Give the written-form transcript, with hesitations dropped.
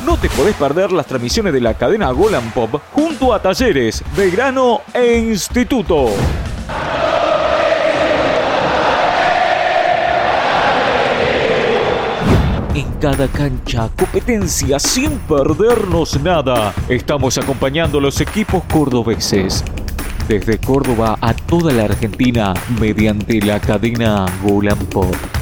no te podés perder las transmisiones de la cadena Golan Pop junto a Talleres, Belgrano e Instituto. En cada cancha, competencia sin perdernos nada. Estamos acompañando a los equipos cordobeses. Desde Córdoba a toda la Argentina mediante la cadena Golan Pop.